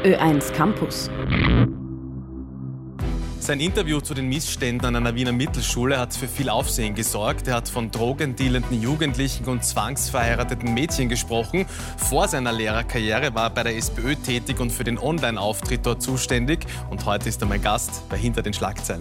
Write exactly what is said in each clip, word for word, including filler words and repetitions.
Ö eins Campus. Sein Interview zu den Missständen an einer Wiener Mittelschule hat für viel Aufsehen gesorgt. Er hat von drogendealenden Jugendlichen und zwangsverheirateten Mädchen gesprochen. Vor seiner Lehrerkarriere war er bei der SPÖ tätig und für den Online-Auftritt dort zuständig. Und heute ist er mein Gast bei Hinter den Schlagzeilen.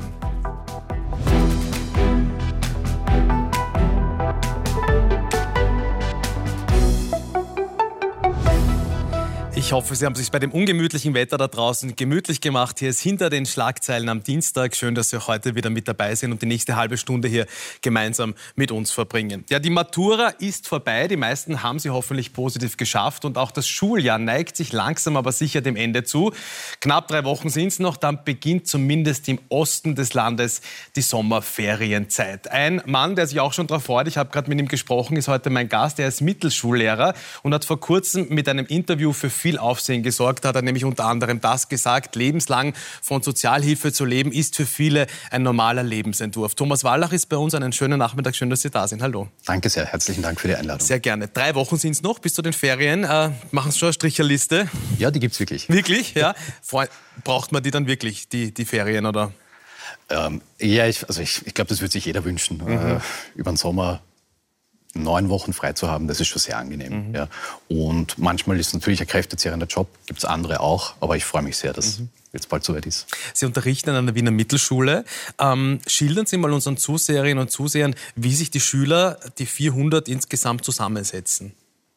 Ich hoffe, Sie haben es sich bei dem ungemütlichen Wetter da draußen gemütlich gemacht. Hier ist Hinter den Schlagzeilen am Dienstag. Schön, dass Sie auch heute wieder mit dabei sind und die nächste halbe Stunde hier gemeinsam mit uns verbringen. Ja, die Matura ist vorbei. Die meisten haben sie hoffentlich positiv geschafft. Und auch das Schuljahr neigt sich langsam, aber sicher dem Ende zu. Knapp drei Wochen sind es noch. Dann beginnt zumindest im Osten des Landes die Sommerferienzeit. Ein Mann, der sich auch schon darauf freut, ich habe gerade mit ihm gesprochen, ist heute mein Gast. Er ist Mittelschullehrer und hat vor kurzem mit einem Interview für viel Aufsehen gesorgt, hat er nämlich unter anderem das gesagt: Lebenslang von Sozialhilfe zu leben, ist für viele ein normaler Lebensentwurf. Thomas Wallach ist bei uns. Einen schönen Nachmittag, schön, dass Sie da sind. Hallo. Danke sehr, herzlichen Dank für die Einladung. Sehr gerne. Drei Wochen sind es noch bis zu den Ferien. Äh, machen Sie schon eine Stricherliste? Ja, die gibt es wirklich. Wirklich? Ja. Braucht man die dann wirklich, die, die Ferien, oder? Ähm, ja, ich, also ich, ich glaube, das würde sich jeder wünschen. Mhm. Äh, über den Sommer neun Wochen frei zu haben, das ist schon sehr angenehm. Mhm. Ja. Und manchmal ist es natürlich ein kräftezehrender Job, gibt es andere auch, aber ich freue mich sehr, dass mhm. jetzt bald soweit ist. Sie unterrichten an der Wiener Mittelschule. Ähm, schildern Sie mal unseren Zuseherinnen und Zusehern, wie sich die Schüler, die vierhundert insgesamt, zusammensetzen.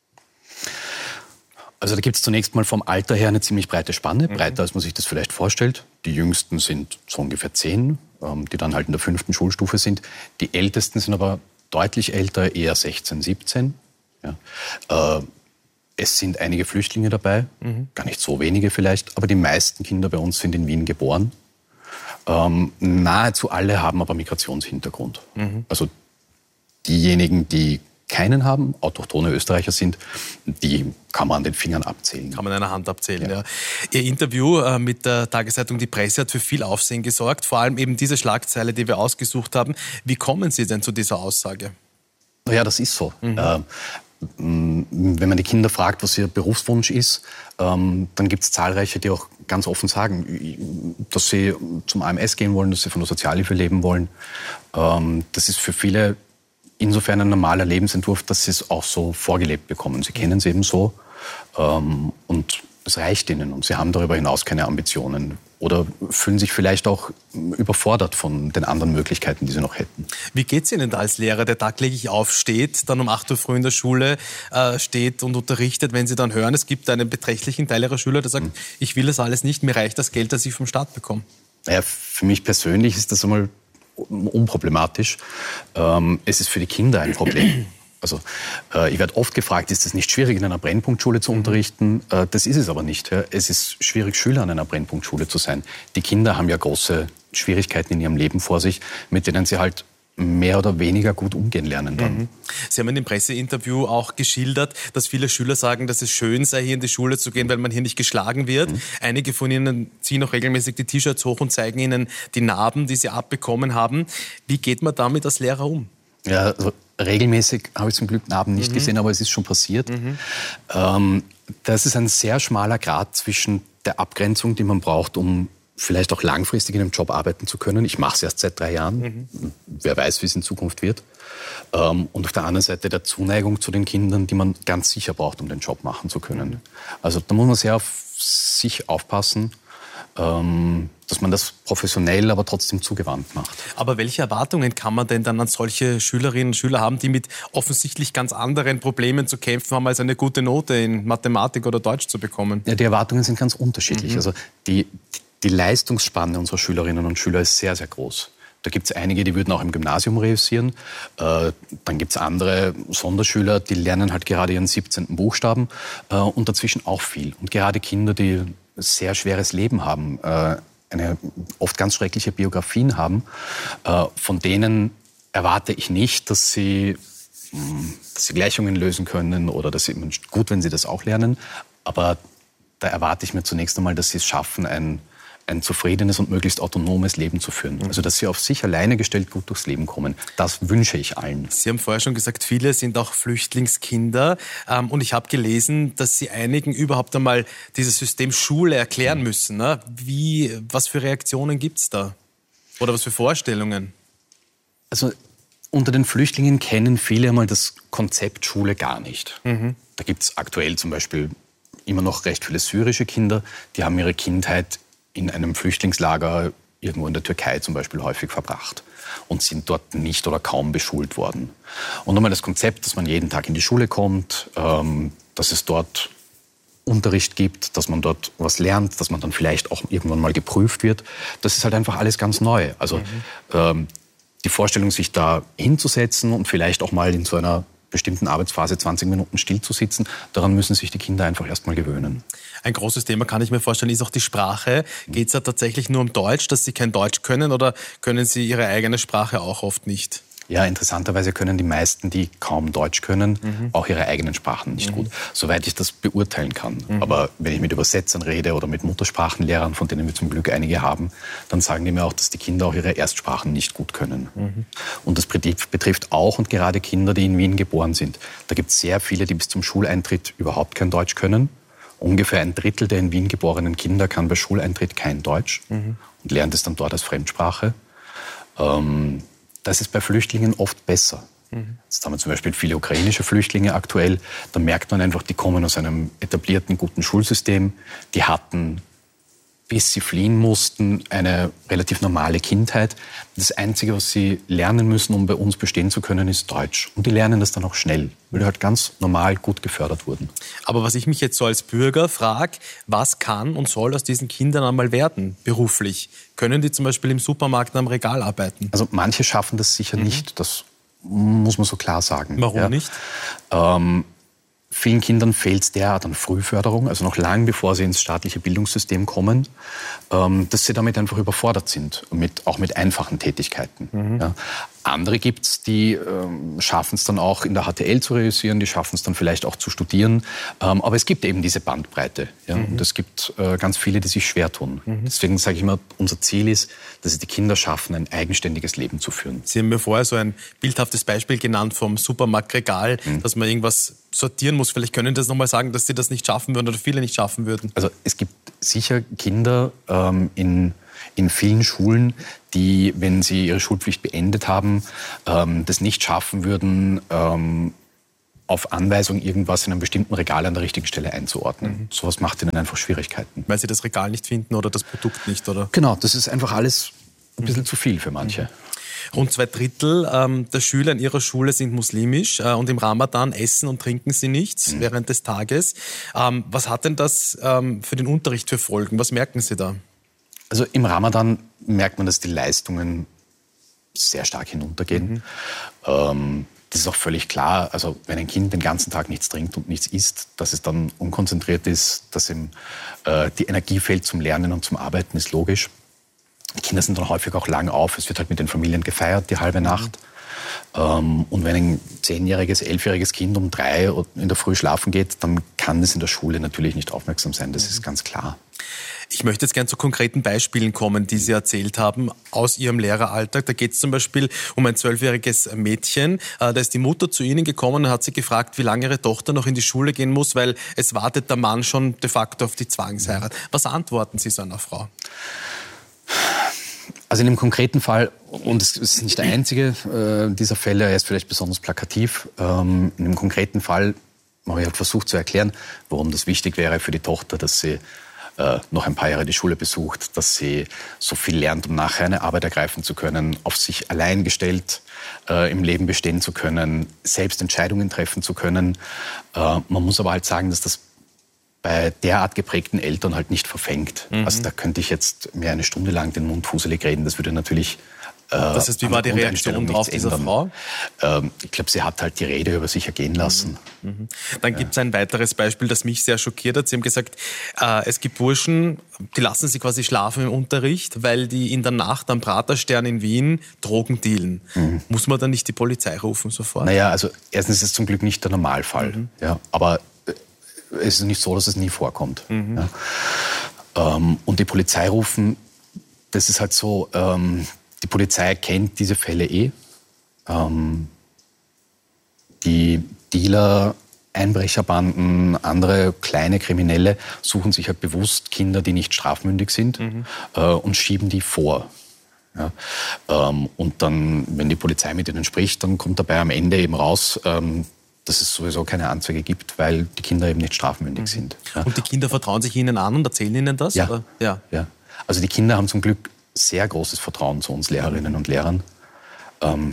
Also da gibt es zunächst mal vom Alter her eine ziemlich breite Spanne, mhm. breiter als man sich das vielleicht vorstellt. Die Jüngsten sind so ungefähr zehn, ähm, die dann halt in der fünften Schulstufe sind. Die Ältesten sind aber deutlich älter, eher sechzehn, siebzehn. Ja. Äh, es sind einige Flüchtlinge dabei, mhm. gar nicht so wenige vielleicht, aber die meisten Kinder bei uns sind in Wien geboren. Ähm, nahezu alle haben aber Migrationshintergrund. Mhm. Also diejenigen, die keinen haben, autochthone Österreicher sind, die kann man an den Fingern abzählen. Kann man an einer Hand abzählen, ja. ja. Ihr Interview äh, mit der Tageszeitung Die Presse hat für viel Aufsehen gesorgt, vor allem eben diese Schlagzeile, die wir ausgesucht haben. Wie kommen Sie denn zu dieser Aussage? Naja, das ist so. Mhm. Äh, wenn man die Kinder fragt, was ihr Berufswunsch ist, ähm, dann gibt es zahlreiche, die auch ganz offen sagen, dass sie zum A M S gehen wollen, dass sie von der Sozialhilfe leben wollen. Ähm, das ist für viele insofern ein normaler Lebensentwurf, dass sie es auch so vorgelebt bekommen. Sie kennen es eben so ähm, und es reicht ihnen und sie haben darüber hinaus keine Ambitionen oder fühlen sich vielleicht auch überfordert von den anderen Möglichkeiten, die sie noch hätten. Wie geht es Ihnen da als Lehrer, der tagtäglich aufsteht, dann um acht Uhr früh in der Schule äh, steht und unterrichtet, wenn Sie dann hören, es gibt einen beträchtlichen Teil Ihrer Schüler, der sagt, mhm. ich will das alles nicht, mir reicht das Geld, das ich vom Staat bekomme? Naja, für mich persönlich ist das einmal unproblematisch. Ähm, es ist für die Kinder ein Problem. Also äh, ich werde oft gefragt, ist es nicht schwierig, in einer Brennpunktschule zu unterrichten? Äh, das ist es aber nicht. Ja. Es ist schwierig, Schüler an einer Brennpunktschule zu sein. Die Kinder haben ja große Schwierigkeiten in ihrem Leben vor sich, mit denen sie halt mehr oder weniger gut umgehen lernen dann. Mhm. Sie haben in dem Presseinterview auch geschildert, dass viele Schüler sagen, dass es schön sei, hier in die Schule zu gehen, weil man hier nicht geschlagen wird. Mhm. Einige von ihnen ziehen auch regelmäßig die T-Shirts hoch und zeigen ihnen die Narben, die sie abbekommen haben. Wie geht man damit als Lehrer um? Ja, also regelmäßig habe ich zum Glück Narben nicht mhm. gesehen, aber es ist schon passiert. Mhm. Ähm, das ist ein sehr schmaler Grat zwischen der Abgrenzung, die man braucht, um vielleicht auch langfristig in einem Job arbeiten zu können. Ich mache es erst seit drei Jahren. Mhm. Wer weiß, wie es in Zukunft wird. Ähm, und auf der anderen Seite der Zuneigung zu den Kindern, die man ganz sicher braucht, um den Job machen zu können. Also da muss man sehr auf sich aufpassen, ähm, dass man das professionell, aber trotzdem zugewandt macht. Aber welche Erwartungen kann man denn dann an solche Schülerinnen und Schüler haben, die mit offensichtlich ganz anderen Problemen zu kämpfen haben, als eine gute Note in Mathematik oder Deutsch zu bekommen? Ja, die Erwartungen sind ganz unterschiedlich. Mhm. Also die Die Leistungsspanne unserer Schülerinnen und Schüler ist sehr, sehr groß. Da gibt es einige, die würden auch im Gymnasium reüssieren. Äh, dann gibt es andere Sonderschüler, die lernen halt gerade ihren siebzehnten Buchstaben. Äh, und dazwischen auch viel. Und gerade Kinder, die ein sehr schweres Leben haben, äh, eine oft ganz schreckliche Biografien haben, äh, von denen erwarte ich nicht, dass sie, mh, dass sie Gleichungen lösen können oder dass sie, gut, wenn sie das auch lernen. Aber da erwarte ich mir zunächst einmal, dass sie es schaffen, ein ein zufriedenes und möglichst autonomes Leben zu führen. Also, dass sie auf sich alleine gestellt gut durchs Leben kommen. Das wünsche ich allen. Sie haben vorher schon gesagt, viele sind auch Flüchtlingskinder. Ähm, und ich habe gelesen, dass Sie einigen überhaupt einmal dieses System Schule erklären müssen. Ne? Wie, was für Reaktionen gibt es da? Oder was für Vorstellungen? Also, unter den Flüchtlingen kennen viele einmal das Konzept Schule gar nicht. Mhm. Da gibt es aktuell zum Beispiel immer noch recht viele syrische Kinder, die haben ihre Kindheit in einem Flüchtlingslager irgendwo in der Türkei zum Beispiel häufig verbracht und sind dort nicht oder kaum beschult worden. Und einmal das Konzept, dass man jeden Tag in die Schule kommt, ähm, dass es dort Unterricht gibt, dass man dort was lernt, dass man dann vielleicht auch irgendwann mal geprüft wird, das ist halt einfach alles ganz neu. Also mhm. ähm, die Vorstellung, sich da hinzusetzen und vielleicht auch mal in so einer bestimmten Arbeitsphase zwanzig Minuten still zu sitzen, daran müssen sich die Kinder einfach erst mal gewöhnen. Ein großes Thema, kann ich mir vorstellen, ist auch die Sprache. Geht es da tatsächlich nur um Deutsch, dass Sie kein Deutsch können, oder können Sie Ihre eigene Sprache auch oft nicht? Ja, interessanterweise können die meisten, die kaum Deutsch können, mhm. auch ihre eigenen Sprachen nicht mhm. gut, soweit ich das beurteilen kann. Mhm. Aber wenn ich mit Übersetzern rede oder mit Muttersprachenlehrern, von denen wir zum Glück einige haben, dann sagen die mir auch, dass die Kinder auch ihre Erstsprachen nicht gut können. Mhm. Und das betrifft auch und gerade Kinder, die in Wien geboren sind. Da gibt es sehr viele, die bis zum Schuleintritt überhaupt kein Deutsch können. Ungefähr ein Drittel der in Wien geborenen Kinder kann bei Schuleintritt kein Deutsch mhm. und lernt es dann dort als Fremdsprache. Ähm, Das ist bei Flüchtlingen oft besser. Mhm. Jetzt haben wir zum Beispiel viele ukrainische Flüchtlinge aktuell. Da merkt man einfach, die kommen aus einem etablierten, guten Schulsystem. Die hatten, bis sie fliehen mussten, eine relativ normale Kindheit. Das Einzige, was sie lernen müssen, um bei uns bestehen zu können, ist Deutsch. Und die lernen das dann auch schnell, weil die halt ganz normal gut gefördert wurden. Aber was ich mich jetzt so als Bürger frage, was kann und soll aus diesen Kindern einmal werden, beruflich? Können die zum Beispiel im Supermarkt am Regal arbeiten? Also manche schaffen das sicher mhm. nicht, das muss man so klar sagen. Warum ja? nicht? Ähm, Vielen Kindern fehlt es derart an Frühförderung, also noch lange bevor sie ins staatliche Bildungssystem kommen, ähm, dass sie damit einfach überfordert sind, mit, auch mit einfachen Tätigkeiten. Mhm. Ja. Andere gibt es, die ähm, schaffen es dann auch in der H T L zu reüssieren, die schaffen es dann vielleicht auch zu studieren. Ähm, aber es gibt eben diese Bandbreite. Ja? Mhm. Und es gibt äh, ganz viele, die sich schwer tun. Mhm. Deswegen sage ich immer, unser Ziel ist, dass es die Kinder schaffen, ein eigenständiges Leben zu führen. Sie haben mir vorher so ein bildhaftes Beispiel genannt vom Supermarktregal, mhm. dass man irgendwas sortieren muss. Vielleicht können Sie das nochmal sagen, dass Sie das nicht schaffen würden oder viele nicht schaffen würden. Also es gibt sicher Kinder ähm, in in vielen Schulen, die, wenn sie ihre Schulpflicht beendet haben, ähm, das nicht schaffen würden, ähm, auf Anweisung irgendwas in einem bestimmten Regal an der richtigen Stelle einzuordnen. Mhm. Sowas macht ihnen einfach Schwierigkeiten. Weil sie das Regal nicht finden oder das Produkt nicht, oder? Genau, das ist einfach alles ein bisschen mhm. zu viel für manche. Mhm. Rund zwei Drittel ähm, der Schüler in ihrer Schule sind muslimisch äh, und im Ramadan essen und trinken sie nichts mhm. während des Tages. Ähm, was hat denn das ähm, für den Unterricht für Folgen? Was merken Sie da? Also im Ramadan merkt man, dass die Leistungen sehr stark hinuntergehen. Mhm. Ähm, das ist auch völlig klar. Also wenn ein Kind den ganzen Tag nichts trinkt und nichts isst, dass es dann unkonzentriert ist, dass ihm äh, die Energie fehlt zum Lernen und zum Arbeiten, ist logisch. Die Kinder sind dann häufig auch lang auf. Es wird halt mit den Familien gefeiert, die halbe Nacht. Mhm. Ähm, und wenn ein zehnjähriges, elfjähriges Kind um drei in der Früh schlafen geht, dann kann es in der Schule natürlich nicht aufmerksam sein. Das mhm. ist ganz klar. Ich möchte jetzt gerne zu konkreten Beispielen kommen, die Sie erzählt haben aus Ihrem Lehreralltag. Da geht es zum Beispiel um ein zwölfjähriges Mädchen. Da ist die Mutter zu Ihnen gekommen und hat sie gefragt, wie lange ihre Tochter noch in die Schule gehen muss, weil es wartet der Mann schon de facto auf die Zwangsheirat. Was antworten Sie so einer Frau? Also in dem konkreten Fall, und es ist nicht der einzige äh, dieser Fälle, er ist vielleicht besonders plakativ, ähm, in dem konkreten Fall habe ich halt versucht zu erklären, warum das wichtig wäre für die Tochter, dass sie äh, noch ein paar Jahre die Schule besucht, dass sie so viel lernt, um nachher eine Arbeit ergreifen zu können, auf sich allein gestellt äh, im Leben bestehen zu können, selbst Entscheidungen treffen zu können. Äh, man muss aber halt sagen, dass das bei derart geprägten Eltern halt nicht verfängt. Mhm. Also da könnte ich jetzt mir eine Stunde lang den Mund fuselig reden. Das würde natürlich äh, Das heißt, wie war die Reaktion drauf dieser Frau? Ähm, ich glaube, sie hat halt die Rede über sich ergehen lassen. Mhm. Mhm. Dann gibt es ein weiteres Beispiel, das mich sehr schockiert hat. Sie haben gesagt, äh, es gibt Burschen, die lassen sie quasi schlafen im Unterricht, weil die in der Nacht am Praterstern in Wien Drogen dealen. Mhm. Muss man dann nicht die Polizei rufen sofort? Naja, also erstens ist es zum Glück nicht der Normalfall. Mhm. Ja, aber es ist nicht so, dass es nie vorkommt. Mhm. Ähm, und die Polizei rufen, das ist halt so, ähm, die Polizei kennt diese Fälle eh. Ähm, die Dealer, Einbrecherbanden, andere kleine Kriminelle suchen sich halt bewusst Kinder, die nicht strafmündig sind, mhm. äh, und schieben die vor. Ja, ähm, und dann, wenn die Polizei mit ihnen spricht, dann kommt dabei am Ende eben raus, ähm, dass es sowieso keine Anzeige gibt, weil die Kinder eben nicht strafmündig mhm. sind. Ja. Und die Kinder vertrauen sich ihnen an und erzählen ihnen das? Ja. Oder? Ja. ja. Also die Kinder haben zum Glück sehr großes Vertrauen zu uns Lehrerinnen und Lehrern. Ähm,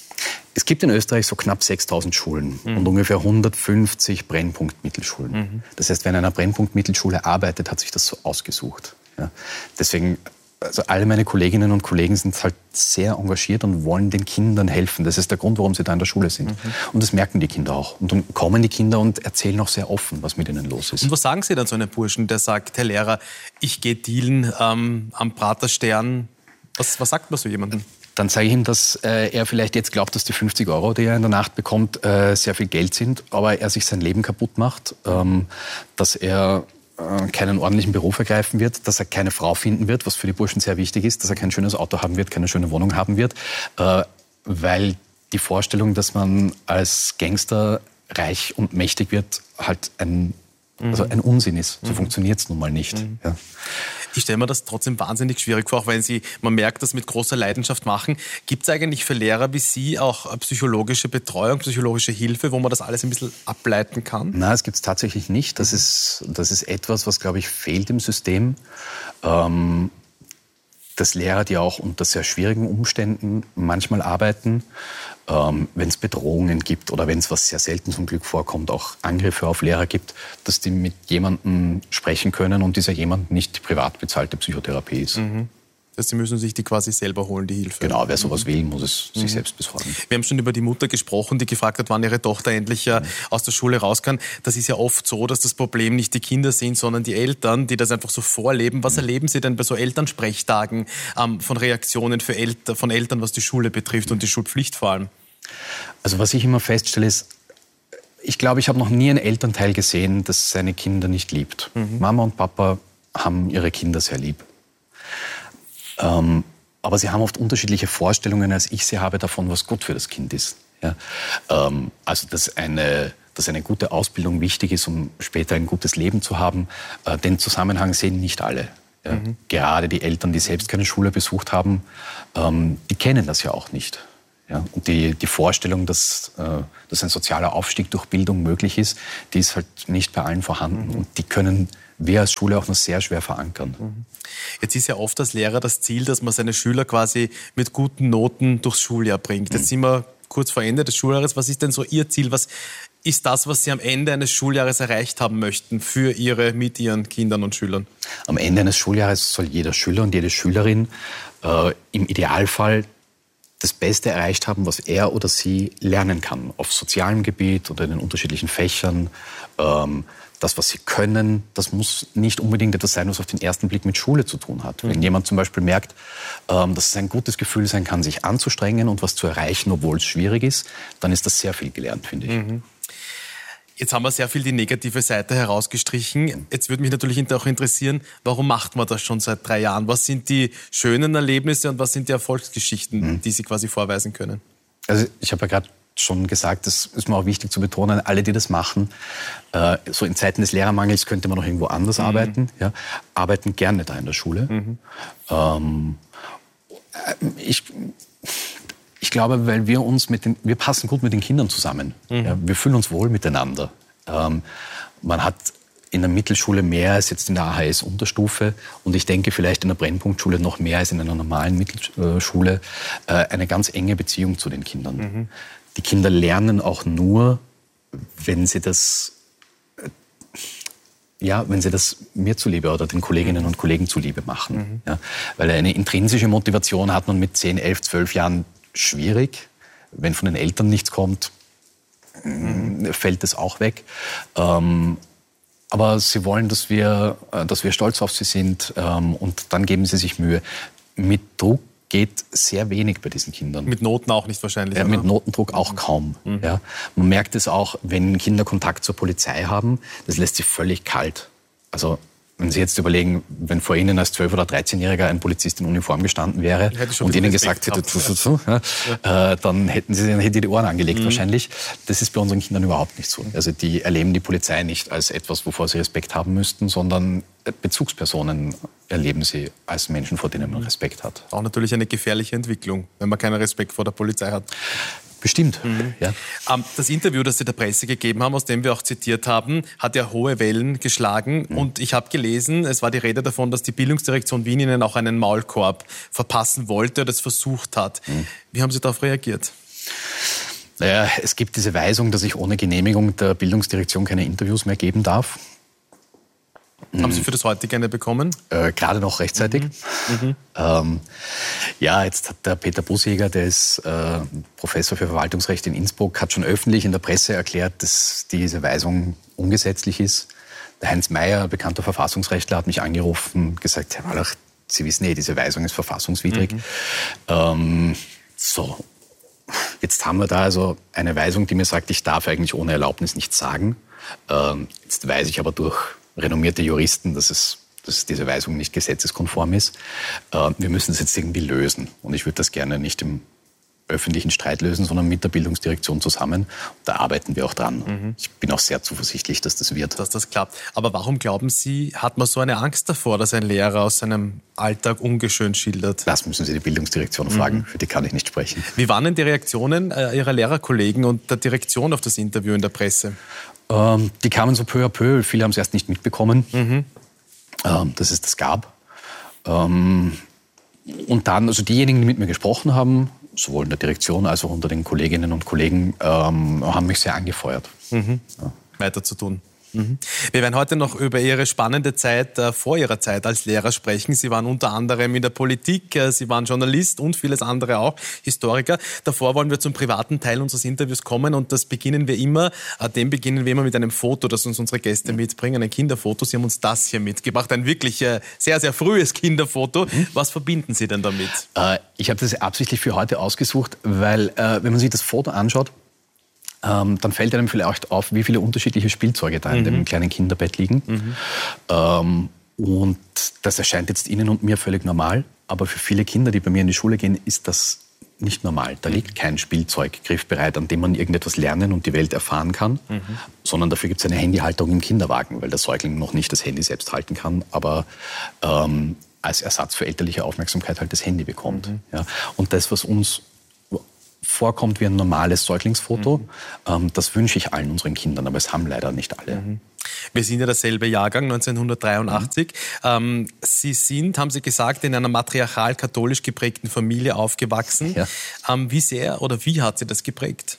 es gibt in Österreich so knapp sechstausend Schulen mhm. und ungefähr hundertfünfzig Brennpunkt-Mittelschulen. Mhm. Das heißt, wer in einer Brennpunkt-Mittelschule arbeitet, hat sich das so ausgesucht. Ja. Deswegen, also alle meine Kolleginnen und Kollegen sind halt sehr engagiert und wollen den Kindern helfen. Das ist der Grund, warum sie da in der Schule sind. Mhm. Und das merken die Kinder auch. Und dann kommen die Kinder und erzählen auch sehr offen, was mit ihnen los ist. Und was sagen Sie dann so einem Burschen, der sagt, Herr Lehrer, ich gehe dealen ähm, am Praterstern? Was, was sagt man so jemandem? Dann sage ich ihm, dass äh, er vielleicht jetzt glaubt, dass die fünfzig Euro, die er in der Nacht bekommt, äh, sehr viel Geld sind, aber er sich sein Leben kaputt macht, ähm, dass er äh, keinen ordentlichen Beruf ergreifen wird, dass er keine Frau finden wird, was für die Burschen sehr wichtig ist, dass er kein schönes Auto haben wird, keine schöne Wohnung haben wird, äh, weil die Vorstellung, dass man als Gangster reich und mächtig wird, halt ein, mhm. also ein Unsinn ist. So mhm. funktioniert es nun mal nicht. Mhm. Ja. Ich stelle mir das trotzdem wahnsinnig schwierig vor, auch wenn Sie, man merkt, das mit großer Leidenschaft machen. Gibt es eigentlich für Lehrer wie Sie auch psychologische Betreuung, psychologische Hilfe, wo man das alles ein bisschen ableiten kann? Nein, das gibt es tatsächlich nicht. Das ist, das ist etwas, was, glaube ich, fehlt im System. Ähm, dass Lehrer, die auch unter sehr schwierigen Umständen manchmal arbeiten, ähm, wenn es Bedrohungen gibt oder wenn es, was sehr selten zum Glück vorkommt, auch Angriffe auf Lehrer gibt, dass die mit jemandem sprechen können und dieser jemand nicht die privat bezahlte Psychotherapie ist. Mhm. Das heißt, Sie müssen sich die quasi selber holen, die Hilfe. Genau, wer sowas mhm. will, muss es sich mhm. selbst besorgen. Wir haben schon über die Mutter gesprochen, die gefragt hat, wann ihre Tochter endlich mhm. aus der Schule raus kann. Das ist ja oft so, dass das Problem nicht die Kinder sind, sondern die Eltern, die das einfach so vorleben. Was mhm. erleben Sie denn bei so Elternsprechtagen ähm, von Reaktionen für Eltern, von Eltern, was die Schule betrifft und die Schulpflicht vor allem? Also was ich immer feststelle ist, ich glaube, ich habe noch nie ein Elternteil gesehen, das seine Kinder nicht liebt. Mhm. Mama und Papa haben ihre Kinder sehr lieb. Ähm, aber sie haben oft unterschiedliche Vorstellungen, als ich sie habe, davon, was gut für das Kind ist. Ja? Ähm, also, dass eine, dass eine gute Ausbildung wichtig ist, um später ein gutes Leben zu haben, äh, den Zusammenhang sehen nicht alle. Ja? Mhm. Gerade die Eltern, die selbst keine Schule besucht haben, ähm, die kennen das ja auch nicht. Ja? Und die, die Vorstellung, dass, äh, dass ein sozialer Aufstieg durch Bildung möglich ist, die ist halt nicht bei allen vorhanden. Mhm. Und die können wir als Schule auch noch sehr schwer verankern. Mhm. Jetzt ist ja oft als Lehrer das Ziel, dass man seine Schüler quasi mit guten Noten durchs Schuljahr bringt. Jetzt sind wir kurz vor Ende des Schuljahres. Was ist denn so Ihr Ziel? Was ist das, was Sie am Ende eines Schuljahres erreicht haben möchten für Ihre, mit Ihren Kindern und Schülern? Am Ende eines Schuljahres soll jeder Schüler und jede Schülerin äh, im Idealfall das Beste erreicht haben, was er oder sie lernen kann. Auf sozialem Gebiet oder in den unterschiedlichen Fächern. Ähm, das, was sie können, das muss nicht unbedingt etwas sein, was auf den ersten Blick mit Schule zu tun hat. Mhm. Wenn jemand zum Beispiel merkt, ähm, dass es ein gutes Gefühl sein kann, sich anzustrengen und was zu erreichen, obwohl es schwierig ist, dann ist das sehr viel gelernt, finde ich. Mhm. Jetzt haben wir sehr viel die negative Seite herausgestrichen. Jetzt würde mich natürlich auch interessieren, warum macht man das schon seit drei Jahren? Was sind die schönen Erlebnisse und was sind die Erfolgsgeschichten, mhm. die Sie quasi vorweisen können? Also ich habe ja gerade schon gesagt, das ist mir auch wichtig zu betonen, alle, die das machen, äh, so in Zeiten des Lehrermangels könnte man noch irgendwo anders mhm. arbeiten, ja, arbeiten gerne da in der Schule. Mhm. Ähm, ich... Ich glaube, weil wir uns mit den, wir passen gut mit den Kindern zusammen. Mhm. Ja, wir fühlen uns wohl miteinander. Ähm, man hat in der Mittelschule mehr als jetzt in der A H S-Unterstufe und ich denke vielleicht in der Brennpunktschule noch mehr als in einer normalen Mittelschule äh, eine ganz enge Beziehung zu den Kindern. Mhm. Die Kinder lernen auch nur, wenn sie das, äh, ja, wenn sie das mir zuliebe oder den Kolleginnen und Kollegen zuliebe machen. Mhm. Ja, weil eine intrinsische Motivation hat man mit zehn, elf, zwölf Jahren schwierig. Wenn von den Eltern nichts kommt, mhm. fällt es auch weg. Ähm, aber sie wollen, dass wir, dass wir stolz auf sie sind ähm, und dann geben sie sich Mühe. Mit Druck geht sehr wenig bei diesen Kindern. Mit Noten auch nicht wahrscheinlich? Ja, mit Notendruck auch mhm. kaum. Mhm. Ja. Man merkt es auch, wenn Kinder Kontakt zur Polizei haben, das lässt sie völlig kalt. Also wenn Sie jetzt überlegen, wenn vor Ihnen als zwölf- oder dreizehnjähriger ein Polizist in Uniform gestanden wäre und Ihnen gesagt hätte, so, so, so, ja, ja. Äh, dann hätten Sie dann hätte die Ohren angelegt mhm. wahrscheinlich. Das ist bei unseren Kindern überhaupt nicht so. Also die erleben die Polizei nicht als etwas, wovor sie Respekt haben müssten, sondern Bezugspersonen erleben sie als Menschen, vor denen man Respekt hat. Auch natürlich eine gefährliche Entwicklung, wenn man keinen Respekt vor der Polizei hat. Bestimmt, mhm. ja. Das Interview, das Sie der Presse gegeben haben, aus dem wir auch zitiert haben, hat ja hohe Wellen geschlagen. Mhm. Und ich habe gelesen, es war die Rede davon, dass die Bildungsdirektion Wien Ihnen auch einen Maulkorb verpassen wollte oder das versucht hat. Mhm. Wie haben Sie darauf reagiert? Naja, es gibt diese Weisung, dass ich ohne Genehmigung der Bildungsdirektion keine Interviews mehr geben darf. Haben Sie für das heutige eine bekommen? Äh, gerade noch rechtzeitig. Mhm. Mhm. Ähm, ja, jetzt hat der Peter Busjäger, der ist äh, Professor für Verwaltungsrecht in Innsbruck, hat schon öffentlich in der Presse erklärt, dass diese Weisung ungesetzlich ist. Der Heinz Mayer, bekannter Verfassungsrechtler, hat mich angerufen und gesagt, Herr Wallach, Sie wissen eh, diese Weisung ist verfassungswidrig. Mhm. Ähm, so, jetzt haben wir da also eine Weisung, die mir sagt, ich darf eigentlich ohne Erlaubnis nichts sagen. Ähm, jetzt weiß ich aber durch renommierte Juristen, dass, es, dass diese Weisung nicht gesetzeskonform ist. Äh, wir müssen es jetzt irgendwie lösen. Und ich würde das gerne nicht im öffentlichen Streit lösen, sondern mit der Bildungsdirektion zusammen. Da arbeiten wir auch dran. Mhm. Ich bin auch sehr zuversichtlich, dass das wird. Dass das klappt. Aber warum glauben Sie, hat man so eine Angst davor, dass ein Lehrer aus seinem Alltag ungeschönt schildert? Das müssen Sie die Bildungsdirektion fragen. Mhm. Für die kann ich nicht sprechen. Wie waren denn die Reaktionen äh, Ihrer Lehrerkollegen und der Direktion auf das Interview in der Presse? Ähm, die kamen so peu à peu. Viele haben es erst nicht mitbekommen, mhm. ähm, dass es das gab. Ähm, und dann, also diejenigen, die mit mir gesprochen haben, sowohl in der Direktion als auch unter den Kolleginnen und Kollegen, ähm, haben mich sehr angefeuert. Mhm. Ja. Weiter zu tun. Mhm. Wir werden heute noch über Ihre spannende Zeit äh, vor Ihrer Zeit als Lehrer sprechen. Sie waren unter anderem in der Politik, äh, Sie waren Journalist und vieles andere auch, Historiker. Davor wollen wir zum privaten Teil unseres Interviews kommen und das beginnen wir immer, äh, dem beginnen wir immer mit einem Foto, das uns unsere Gäste mitbringen, ein Kinderfoto. Sie haben uns das hier mitgebracht, ein wirklich äh, sehr, sehr frühes Kinderfoto. Mhm. Was verbinden Sie denn damit? Äh, ich habe das absichtlich für heute ausgesucht, weil äh, wenn man sich das Foto anschaut, Ähm, dann fällt einem vielleicht auf, wie viele unterschiedliche Spielzeuge da in mhm. dem kleinen Kinderbett liegen. Mhm. Ähm, und das erscheint jetzt Ihnen und mir völlig normal. Aber für viele Kinder, die bei mir in die Schule gehen, ist das nicht normal. Da mhm. liegt kein Spielzeug griffbereit, an dem man irgendetwas lernen und die Welt erfahren kann. Mhm. Sondern dafür gibt es eine Handyhalterung im Kinderwagen, weil der Säugling noch nicht das Handy selbst halten kann, aber ähm, als Ersatz für elterliche Aufmerksamkeit halt das Handy bekommt. Mhm. Ja. Und das, was uns vorkommt wie ein normales Säuglingsfoto. Mhm. Ähm, das wünsche ich allen unseren Kindern, aber es haben leider nicht alle. Mhm. Wir sind ja derselbe Jahrgang, neunzehnhundertdreiundachtzig. Mhm. Ähm, Sie sind, haben Sie gesagt, in einer matriarchal-katholisch geprägten Familie aufgewachsen. Ja. Ähm, wie sehr oder wie hat Sie das geprägt?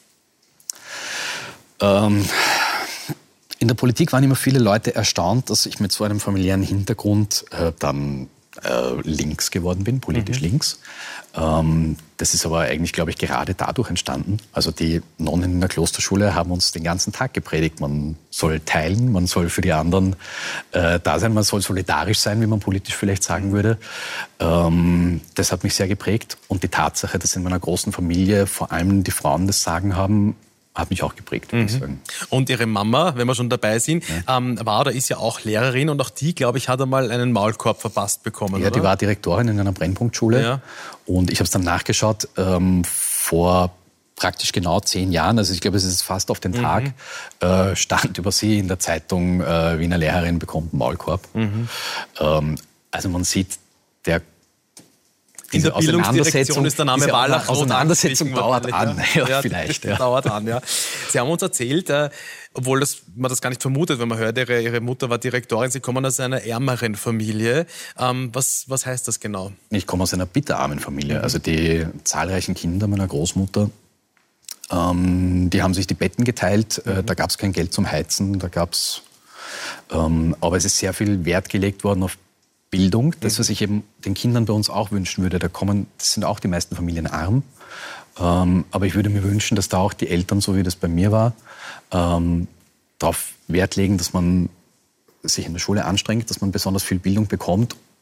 Ähm, in der Politik waren immer viele Leute erstaunt, dass ich mit so einem familiären Hintergrund äh, dann äh, links geworden bin, politisch mhm. links. Ähm, das ist aber eigentlich, glaube ich, gerade dadurch entstanden. Also die Nonnen in der Klosterschule haben uns den ganzen Tag gepredigt. Man soll teilen, man soll für die anderen äh, da sein, man soll solidarisch sein, wie man politisch vielleicht sagen würde. Ähm, das hat mich sehr geprägt. Und die Tatsache, dass in meiner großen Familie vor allem die Frauen das Sagen haben, hat mich auch geprägt, würde mhm. ich sagen. Und Ihre Mama, wenn wir schon dabei sind, ja. ähm, war oder ist ja auch Lehrerin und auch die, glaube ich, hat einmal einen Maulkorb verpasst bekommen, Ja, oder? Die war Direktorin in einer Brennpunktschule ja. und ich habe es dann nachgeschaut, ähm, vor praktisch genau zehn Jahren, also ich glaube, es ist fast auf den Tag, mhm. äh, stand über sie in der Zeitung, äh, Wiener Lehrerin bekommt einen Maulkorb. Mhm. Ähm, also man sieht, der In der Bildungsdirektion ist der Name Wallach. Auseinandersetzung dauert an, ja, ja, vielleicht. Ja. Dauert an, ja. Sie haben uns erzählt, äh, obwohl das, man das gar nicht vermutet, wenn man hört, ihre, ihre Mutter war Direktorin, Sie kommen aus einer ärmeren Familie. Ähm, was, was heißt das genau? Ich komme aus einer bitterarmen Familie. Mhm. Also die zahlreichen Kinder meiner Großmutter, ähm, die haben sich die Betten geteilt. Mhm. Äh, da gab es kein Geld zum Heizen, da gab's, ähm, aber es ist sehr viel Wert gelegt worden auf Bildung, das, was ich eben den Kindern bei uns auch wünschen würde. Da kommen, das sind auch die meisten Familien arm. Ähm, aber ich würde mir wünschen, dass da auch die Eltern, so wie das bei mir war, ähm, darauf Wert legen, dass man sich in der Schule anstrengt, dass man besonders viel Bildung bekommt,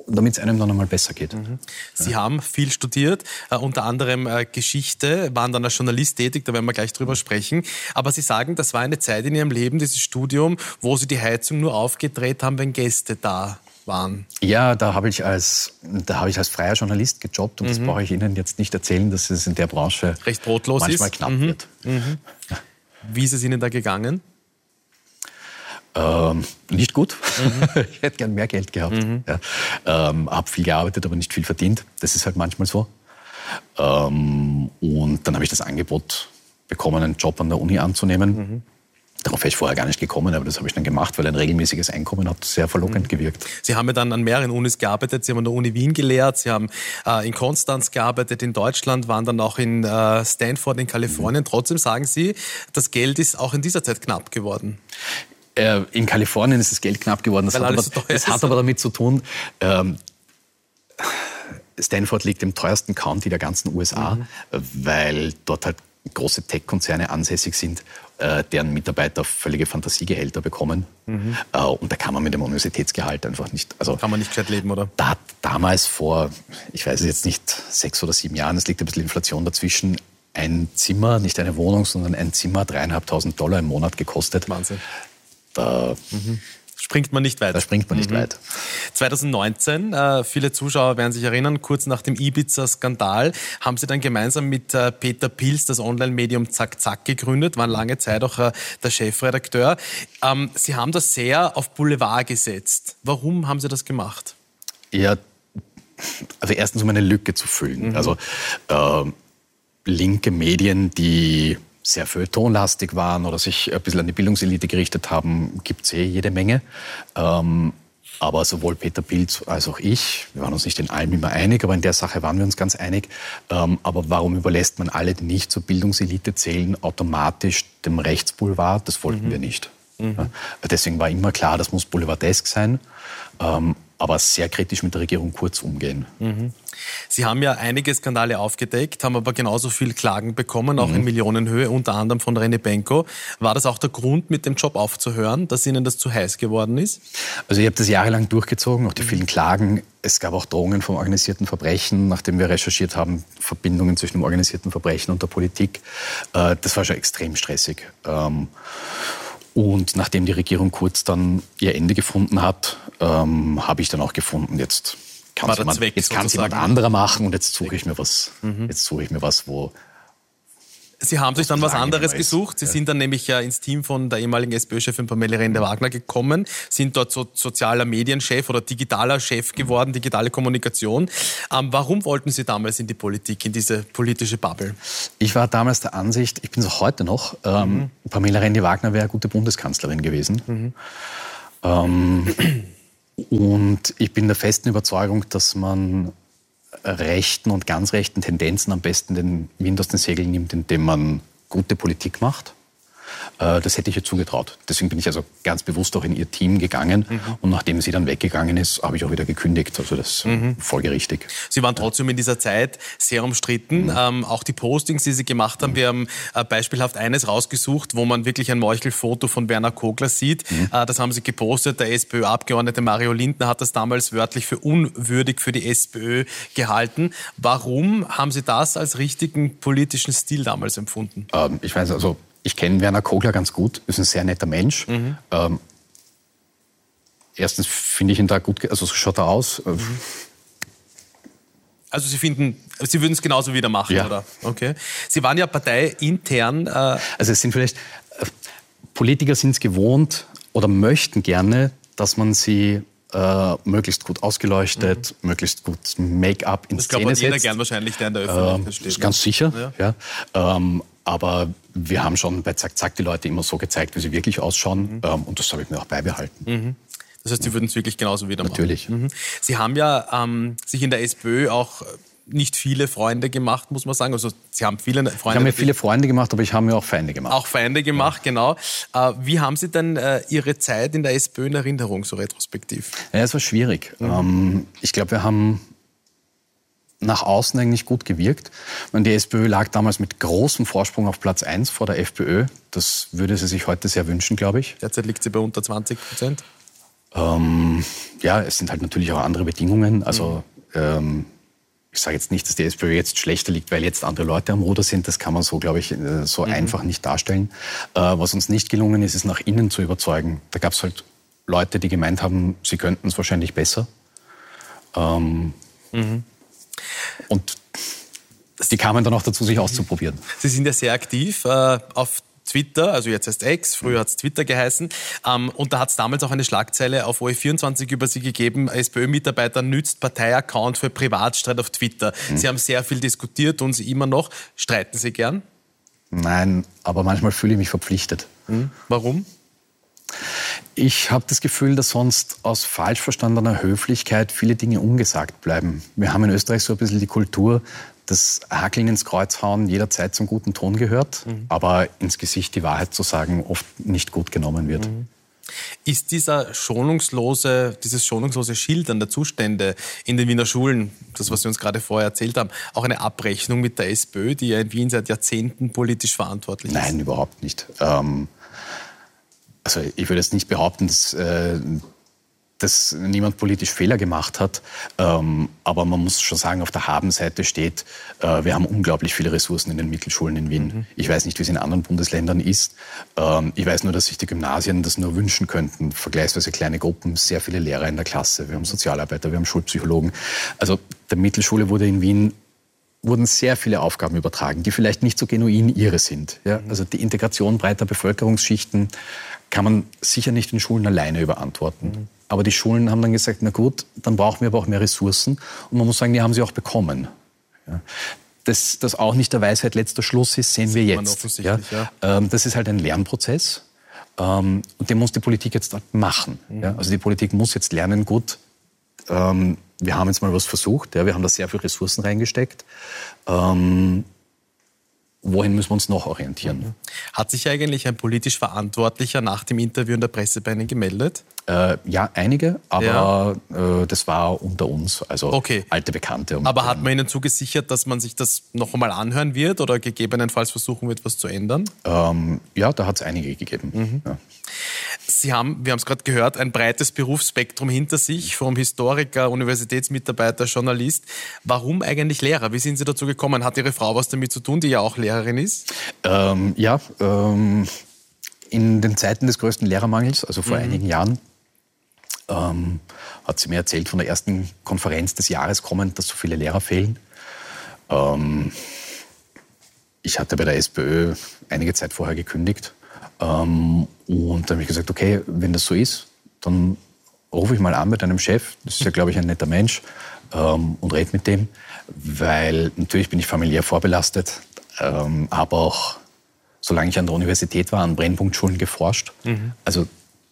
damit es einem dann einmal besser geht. Mhm. Sie ja. haben viel studiert, äh, unter anderem äh, Geschichte, waren dann als Journalist tätig, da werden wir gleich drüber sprechen. Aber Sie sagen, das war eine Zeit in Ihrem Leben, dieses Studium, wo Sie die Heizung nur aufgedreht haben, wenn Gäste da waren. Ja, da habe ich als, da habe ich als freier Journalist gejobbt und mhm. das brauche ich Ihnen jetzt nicht erzählen, dass es in der Branche recht brotlos manchmal ist. knapp mhm. wird. Mhm. Ja. Wie ist es Ihnen da gegangen? Ähm, nicht gut. Mhm. Ich hätte gern mehr Geld gehabt. Mhm. Ja. Ähm, habe viel gearbeitet, aber nicht viel verdient. Das ist halt manchmal so. Ähm, und dann habe ich das Angebot bekommen, einen Job an der Uni anzunehmen. Mhm. Darauf wäre ich vorher gar nicht gekommen, aber das habe ich dann gemacht, weil ein regelmäßiges Einkommen hat sehr verlockend mhm. gewirkt. Sie haben ja dann an mehreren Unis gearbeitet. Sie haben an der Uni Wien gelehrt, Sie haben äh, in Konstanz gearbeitet, in Deutschland, waren dann auch in äh, Stanford in Kalifornien. Mhm. Trotzdem sagen Sie, das Geld ist auch in dieser Zeit knapp geworden. Äh, in Kalifornien ist das Geld knapp geworden. Das, hat aber, so das hat aber damit zu tun, ähm, Stanford liegt im teuersten County der ganzen U S A, mhm. weil dort halt große Tech-Konzerne ansässig sind, äh, deren Mitarbeiter völlige Fantasiegehälter bekommen. Mhm. Äh, und da kann man mit dem Universitätsgehalt einfach nicht... Also, kann man nicht gescheit leben, oder? Da hat damals vor, ich weiß es jetzt nicht, sechs oder sieben Jahren, es liegt ein bisschen Inflation dazwischen, ein Zimmer, nicht eine Wohnung, sondern ein Zimmer, dreieinhalbtausend Dollar im Monat gekostet. Wahnsinn. Da... Mhm. Springt man nicht weit. Da springt man nicht mhm. weit. zwanzig neunzehn, äh, viele Zuschauer werden sich erinnern, kurz nach dem Ibiza-Skandal haben Sie dann gemeinsam mit äh, Peter Pilz das Online-Medium Zack Zack gegründet, waren lange Zeit auch äh, der Chefredakteur. Ähm, Sie haben das sehr auf Boulevard gesetzt. Warum haben Sie das gemacht? Ja, also erstens, um eine Lücke zu füllen. Mhm. Also äh, linke Medien, die sehr feuilletonlastig waren oder sich ein bisschen an die Bildungselite gerichtet haben, gibt es eh jede Menge. Ähm, aber sowohl Peter Pilz als auch ich, wir waren uns nicht in allem immer einig, aber in der Sache waren wir uns ganz einig. Ähm, aber warum überlässt man alle, die nicht zur Bildungselite zählen, automatisch dem Rechtsboulevard? Das wollten mhm. wir nicht. Mhm. Ja, deswegen war immer klar, das muss boulevardesk sein, ähm, aber sehr kritisch mit der Regierung Kurz umgehen. Mhm. Sie haben ja einige Skandale aufgedeckt, haben aber genauso viel Klagen bekommen, auch mhm. in Millionenhöhe, unter anderem von René Benko. War das auch der Grund, mit dem Job aufzuhören, dass Ihnen das zu heiß geworden ist? Also ich habe das jahrelang durchgezogen, auch die vielen Klagen. Es gab auch Drohungen vom organisierten Verbrechen, nachdem wir recherchiert haben, Verbindungen zwischen dem organisierten Verbrechen und der Politik. Das war schon extrem stressig. Und nachdem die Regierung Kurz dann ihr Ende gefunden hat, habe ich dann auch gefunden, jetzt kann jemand, Zweck, jetzt kann es jemand anderer machen und jetzt suche ich mir was, mhm. jetzt suche ich mir was, wo... Sie haben sich dann was anderes gesucht. Sie ja. sind dann nämlich ja ins Team von der ehemaligen SPÖ-Chefin Pamela Rendi-Wagner gekommen, sind dort so sozialer Medienchef oder digitaler Chef geworden, digitale Kommunikation. Ähm, warum wollten Sie damals in die Politik, in diese politische Bubble? Ich war damals der Ansicht, ich bin es auch heute noch, ähm, mhm. Pamela Rendi-Wagner wäre eine gute Bundeskanzlerin gewesen. Mhm. Ähm, Und ich bin der festen Überzeugung, dass man rechten und ganz rechten Tendenzen am besten den Wind aus den Segeln nimmt, indem man gute Politik macht. Das hätte ich ihr zugetraut. Deswegen bin ich also ganz bewusst auch in ihr Team gegangen. Mhm. Und nachdem sie dann weggegangen ist, habe ich auch wieder gekündigt. Also das ist mhm. folgerichtig. Sie waren trotzdem in dieser Zeit sehr umstritten. Mhm. Ähm, auch die Postings, die Sie gemacht haben. Mhm. Wir haben äh, beispielhaft eines rausgesucht, wo man wirklich ein Meuchelfoto von Werner Kogler sieht. Mhm. Äh, das haben Sie gepostet. Der SPÖ-Abgeordnete Mario Lindner hat das damals wörtlich für unwürdig für die SPÖ gehalten. Warum haben Sie das als richtigen politischen Stil damals empfunden? Ähm, ich weiß also... Ich kenne Werner Kogler ganz gut, ist ein sehr netter Mensch. Mhm. Ähm, erstens finde ich ihn da gut, also so schaut er aus. Mhm. Also Sie finden, Sie würden es genauso wieder machen, ja. oder? Okay. Sie waren ja parteiintern. Äh also es sind vielleicht, äh, Politiker sind es gewohnt oder möchten gerne, dass man sie äh, möglichst gut ausgeleuchtet, mhm. möglichst gut Make-up in das Szene setzt. Das glaubt jeder gern wahrscheinlich, der in der Öffentlichkeit ähm, steht. Das ist ganz sicher, ja. ja. Ähm, aber wir haben schon bei Zack Zack die Leute immer so gezeigt, wie sie wirklich ausschauen. Mhm. Ähm, und das habe ich mir auch beibehalten. Mhm. Das heißt, Sie würden es wirklich genauso wieder machen? Natürlich. Mhm. Sie haben ja ähm, sich in der SPÖ auch nicht viele Freunde gemacht, muss man sagen. Also Sie haben viele Freunde. Ich habe mir viele Freunde gemacht, aber ich habe mir auch Feinde gemacht. Auch Feinde gemacht, ja. genau. Äh, wie haben Sie denn äh, Ihre Zeit in der SPÖ in Erinnerung, so retrospektiv? Ja, es war schwierig. Mhm. Ähm, ich glaube, wir haben nach außen eigentlich gut gewirkt. Und die SPÖ lag damals mit großem Vorsprung auf Platz eins vor der FPÖ. Das würde sie sich heute sehr wünschen, glaube ich. Derzeit liegt sie bei unter zwanzig Prozent. Ähm, ja, es sind halt natürlich auch andere Bedingungen. Also mhm. ähm, ich sage jetzt nicht, dass die SPÖ jetzt schlechter liegt, weil jetzt andere Leute am Ruder sind. Das kann man so, glaube ich, so mhm. einfach nicht darstellen. Äh, was uns nicht gelungen ist, ist nach innen zu überzeugen. Da gab es halt Leute, die gemeint haben, sie könnten es wahrscheinlich besser. Ähm, mhm. Und die kamen dann auch dazu, sich auszuprobieren. Sie sind ja sehr aktiv äh, auf Twitter, also jetzt heißt X, früher hat es Twitter geheißen. Ähm, und da hat es damals auch eine Schlagzeile auf O E vierundzwanzig über Sie gegeben, SPÖ-Mitarbeiter nützt Parteiaccount für Privatstreit auf Twitter. Mhm. Sie haben sehr viel diskutiert, tun Sie immer noch. Streiten Sie gern? Nein, aber manchmal fühle ich mich verpflichtet. Mhm. Warum? Ich habe das Gefühl, dass sonst aus falsch verstandener Höflichkeit viele Dinge ungesagt bleiben. Wir haben in Österreich so ein bisschen die Kultur, dass Hackeln ins Kreuz hauen jederzeit zum guten Ton gehört, mhm. aber ins Gesicht die Wahrheit zu sagen oft nicht gut genommen wird. Mhm. Ist dieser schonungslose, dieses schonungslose Schildern der Zustände in den Wiener Schulen, das, was Sie uns gerade vorher erzählt haben, auch eine Abrechnung mit der SPÖ, die ja in Wien seit Jahrzehnten politisch verantwortlich ist? Nein, überhaupt nicht. Ähm, also ich würde jetzt nicht behaupten, dass, äh, dass niemand politisch Fehler gemacht hat, ähm, aber man muss schon sagen, auf der Habenseite steht, äh, wir haben unglaublich viele Ressourcen in den Mittelschulen in Wien. Mhm. Ich weiß nicht, wie es in anderen Bundesländern ist. Ähm, ich weiß nur, dass sich die Gymnasien das nur wünschen könnten. Vergleichsweise kleine Gruppen, sehr viele Lehrer in der Klasse. Wir haben Sozialarbeiter, wir haben Schulpsychologen. Also der Mittelschule wurde in Wien wurden sehr viele Aufgaben übertragen, die vielleicht nicht so genuin ihre sind. Ja? Also die Integration breiter Bevölkerungsschichten kann man sicher nicht in Schulen alleine überantworten. Mhm. Aber die Schulen haben dann gesagt, na gut, dann brauchen wir aber auch mehr Ressourcen. Und man muss sagen, die haben sie auch bekommen. Ja. Dass das auch nicht der Weisheit letzter Schluss ist, sehen wir jetzt. Ja. Ja. Ähm, das ist halt ein Lernprozess. Ähm, und den muss die Politik jetzt machen. Mhm. Ja. Also die Politik muss jetzt lernen, gut, ähm, wir haben jetzt mal was versucht. Ja. Wir haben da sehr viele Ressourcen reingesteckt. Ähm, Wohin müssen wir uns noch orientieren? Hat sich eigentlich ein politisch Verantwortlicher nach dem Interview in der Presse bei Ihnen gemeldet? Äh, ja, einige, aber ja. äh, das war unter uns, also okay. alte Bekannte. Aber hat man Ihnen zugesichert, dass man sich das noch einmal anhören wird oder gegebenenfalls versuchen wird, was zu ändern? Ähm, ja, da hat es einige gegeben. Mhm. Ja. Sie haben, wir haben es gerade gehört, ein breites Berufsspektrum hinter sich, vom Historiker, Universitätsmitarbeiter, Journalist. Warum eigentlich Lehrer? Wie sind Sie dazu gekommen? Hat Ihre Frau was damit zu tun, die ja auch Lehrerin ist? Ähm, ja, ähm, in den Zeiten des größten Lehrermangels, also vor mhm. einigen Jahren, ähm, hat sie mir erzählt, von der ersten Konferenz des Jahres kommend, dass so viele Lehrer fehlen. Ähm, ich hatte bei der SPÖ einige Zeit vorher gekündigt. Ähm, und dann habe ich gesagt, okay, wenn das so ist, dann rufe ich mal an bei deinem Chef, das ist ja, glaube ich, ein netter Mensch, ähm, und rede mit dem, weil natürlich bin ich familiär vorbelastet, ähm, habe auch, solange ich an der Universität war, an Brennpunktschulen geforscht. Mhm. Also,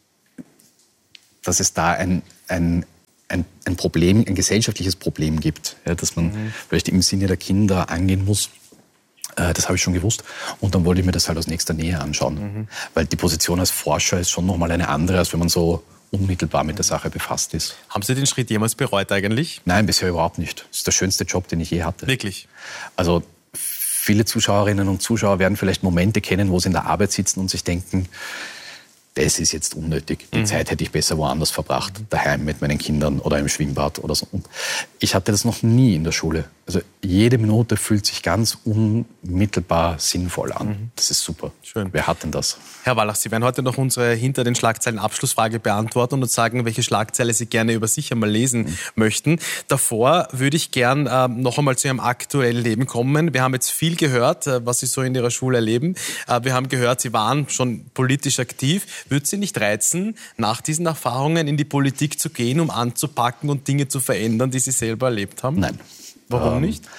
dass es da ein, ein, ein, ein Problem, ein gesellschaftliches Problem gibt, ja, das man mhm. vielleicht im Sinne der Kinder angehen muss. Das habe ich schon gewusst. Und dann wollte ich mir das halt aus nächster Nähe anschauen. Mhm. Weil die Position als Forscher ist schon nochmal eine andere, als wenn man so unmittelbar mit der Sache befasst ist. Haben Sie den Schritt jemals bereut eigentlich? Nein, bisher überhaupt nicht. Das ist der schönste Job, den ich je hatte. Wirklich? Also viele Zuschauerinnen und Zuschauer werden vielleicht Momente kennen, wo sie in der Arbeit sitzen und sich denken, das ist jetzt unnötig. Die mhm. Zeit hätte ich besser woanders verbracht. Daheim mit meinen Kindern oder im Schwimmbad oder so. Und ich hatte das noch nie in der Schule. Also jede Minute fühlt sich ganz unmittelbar sinnvoll an. Mhm. Das ist super. Schön. Wer hat denn das? Herr Wallach, Sie werden heute noch unsere hinter den Schlagzeilen Abschlussfrage beantworten und uns sagen, welche Schlagzeile Sie gerne über sich einmal lesen mhm. möchten. Davor würde ich gern äh, noch einmal zu Ihrem aktuellen Leben kommen. Wir haben jetzt viel gehört, äh, was Sie so in Ihrer Schule erleben. Äh, wir haben gehört, Sie waren schon politisch aktiv. Würde Sie nicht reizen, nach diesen Erfahrungen in die Politik zu gehen, um anzupacken und Dinge zu verändern, die Sie selber erlebt haben? Nein. Warum ähm, nicht?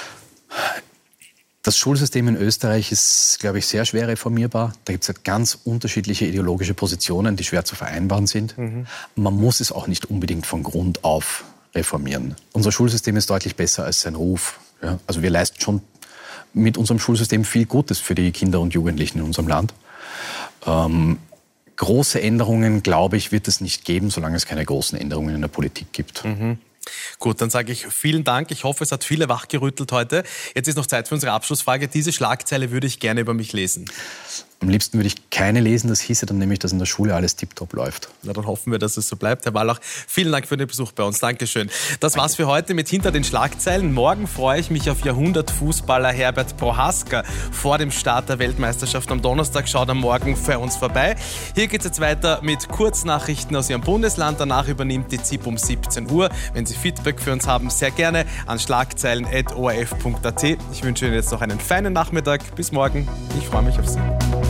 Das Schulsystem in Österreich ist, glaube ich, sehr schwer reformierbar. Da gibt es halt ganz unterschiedliche ideologische Positionen, die schwer zu vereinbaren sind. Mhm. Man muss es auch nicht unbedingt von Grund auf reformieren. Unser Schulsystem ist deutlich besser als sein Ruf. Ja? Also wir leisten schon mit unserem Schulsystem viel Gutes für die Kinder und Jugendlichen in unserem Land. Ähm, große Änderungen, glaube ich, wird es nicht geben, solange es keine großen Änderungen in der Politik gibt. Mhm. Gut, dann sage ich vielen Dank. Ich hoffe, es hat viele wachgerüttelt heute. Jetzt ist noch Zeit für unsere Abschlussfrage. Diese Schlagzeile würde ich gerne über mich lesen. Am liebsten würde ich keine lesen, das hieße dann nämlich, dass in der Schule alles tiptop läuft. Na, dann hoffen wir, dass es so bleibt. Herr Wallach, vielen Dank für den Besuch bei uns. Dankeschön. Das war's für heute mit Hinter den Schlagzeilen. Morgen freue ich mich auf Jahrhundertfußballer Herbert Prohaska. Vor dem Start der Weltmeisterschaft am Donnerstag schaut er morgen für uns vorbei. Hier geht es jetzt weiter mit Kurznachrichten aus Ihrem Bundesland. Danach übernimmt die Z I P um siebzehn Uhr. Wenn Sie Feedback für uns haben, sehr gerne an schlagzeilen at o r f punkt a t. Ich wünsche Ihnen jetzt noch einen feinen Nachmittag. Bis morgen. Ich freue mich auf Sie.